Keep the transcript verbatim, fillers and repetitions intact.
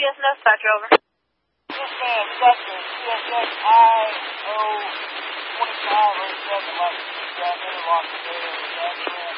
S N dispatcher, over. Yes, ma'am. Sector C S X I O twenty-five oh seven, like, down there, locked there,